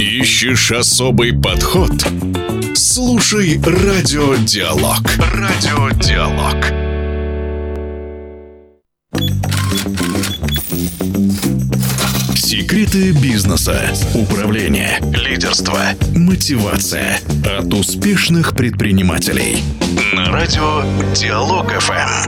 Ищешь особый подход? Слушай Радиодиалог. Радиодиалог. Секреты бизнеса, управления, лидерства, мотивация от успешных предпринимателей. На радио Диалог ФМ.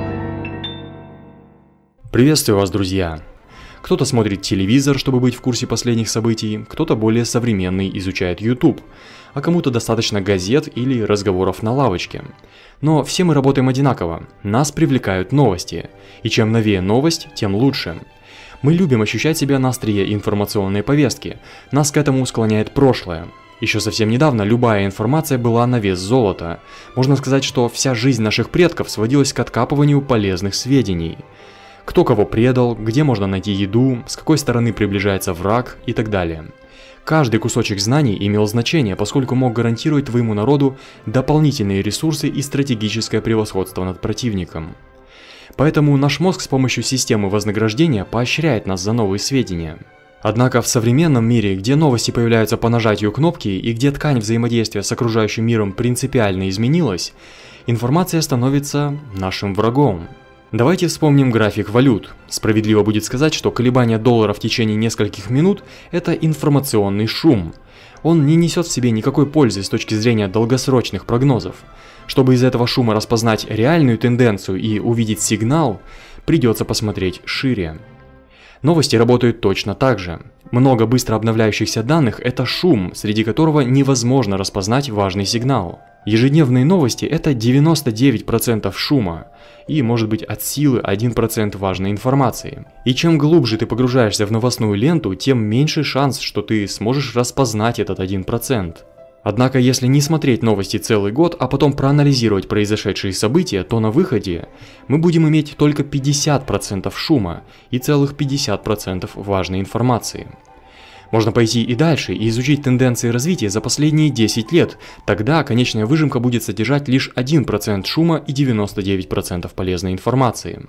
Приветствую вас, друзья! Кто-то смотрит телевизор, чтобы быть в курсе последних событий, кто-то более современный изучает YouTube, а кому-то достаточно газет или разговоров на лавочке. Но все мы работаем одинаково, нас привлекают новости, и чем новее новость, тем лучше. Мы любим ощущать себя на острие информационной повестки, нас к этому склоняет прошлое. Еще совсем недавно любая информация была на вес золота. Можно сказать, что вся жизнь наших предков сводилась к откапыванию полезных сведений. Кто кого предал, где можно найти еду, с какой стороны приближается враг и так далее. Каждый кусочек знаний имел значение, поскольку мог гарантировать твоему народу дополнительные ресурсы и стратегическое превосходство над противником. Поэтому наш мозг с помощью системы вознаграждения поощряет нас за новые сведения. Однако в современном мире, где новости появляются по нажатию кнопки и где ткань взаимодействия с окружающим миром принципиально изменилась, информация становится нашим врагом. Давайте вспомним график валют. Справедливо будет сказать, что колебания доллара в течение нескольких минут – это информационный шум. Он не несет в себе никакой пользы с точки зрения долгосрочных прогнозов. Чтобы из этого шума распознать реальную тенденцию и увидеть сигнал, придется посмотреть шире. Новости работают точно так же. Много быстро обновляющихся данных – это шум, среди которого невозможно распознать важный сигнал. Ежедневные новости – это 99% шума и, может быть, от силы 1% важной информации. И чем глубже ты погружаешься в новостную ленту, тем меньше шанс, что ты сможешь распознать этот 1%. Однако, если не смотреть новости целый год, а потом проанализировать произошедшие события, то на выходе мы будем иметь только 50% шума и целых 50% важной информации. Можно пойти и дальше и изучить тенденции развития за последние 10 лет, тогда конечная выжимка будет содержать лишь 1% шума и 99% полезной информации.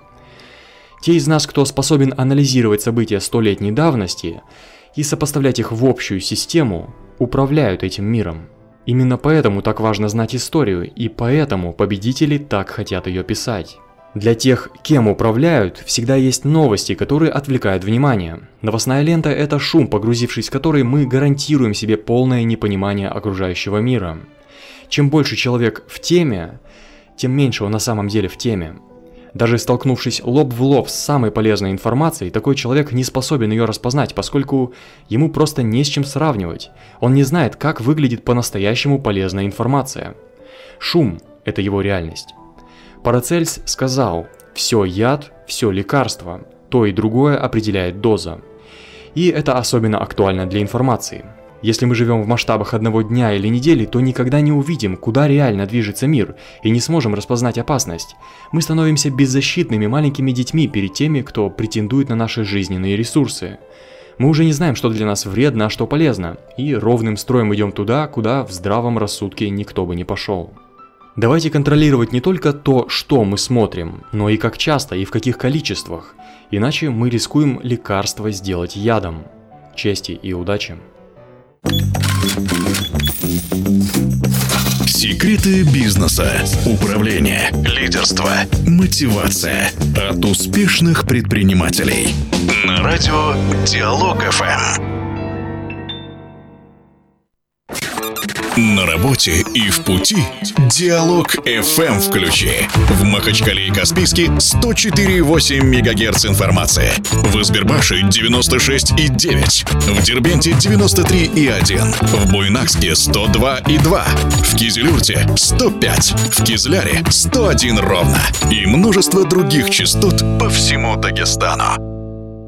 Те из нас, кто способен анализировать события столетней давности и сопоставлять их в общую систему, управляют этим миром. Именно поэтому так важно знать историю, и поэтому победители так хотят ее писать. Для тех, кем управляют, всегда есть новости, которые отвлекают внимание. Новостная лента – это шум, погрузившись в который мы гарантируем себе полное непонимание окружающего мира. Чем больше человек в теме, тем меньше он на самом деле в теме. Даже столкнувшись лоб в лоб с самой полезной информацией, такой человек не способен ее распознать, поскольку ему просто не с чем сравнивать. Он не знает, как выглядит по-настоящему полезная информация. Шум – это его реальность. Парацельс сказал: «Все яд, все лекарство, то и другое определяет доза». И это особенно актуально для информации. Если мы живем в масштабах одного дня или недели, то никогда не увидим, куда реально движется мир, и не сможем распознать опасность. Мы становимся беззащитными маленькими детьми перед теми, кто претендует на наши жизненные ресурсы. Мы уже не знаем, что для нас вредно, а что полезно, и ровным строем идем туда, куда в здравом рассудке никто бы не пошел. Давайте контролировать не только то, что мы смотрим, но и как часто и в каких количествах, иначе мы рискуем лекарство сделать ядом. Чести и удачи! Секреты бизнеса, управления, лидерства, мотивация от успешных предпринимателей. На радио Диалог ФМ. На работе и в пути Диалог ФМ включи. В Махачкале и Каспийске 104,8 МГц информации. В Избербаше 96,9. В Дербенте 93,1. В Буйнакске 102,2. В Кизилюрте 105. В Кизляре 101 ровно. И множество других частот по всему Дагестану.